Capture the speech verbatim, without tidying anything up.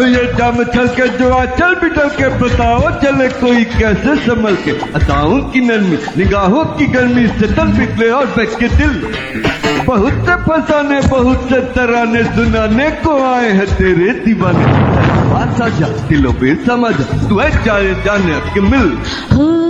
तो ये जाम छल के जो आचल बिटल के बताओ चले कोई कैसे संभल के। अदाओं की नरमी निगाहों की गर्मी से तल बिगले और बैठ के दिल। बहुत से फसाने बहुत से तराने सुनाने को आए हैं तेरे दीवाने। बात साझा दिलों पे समझ तू है जाने जाने के मिल।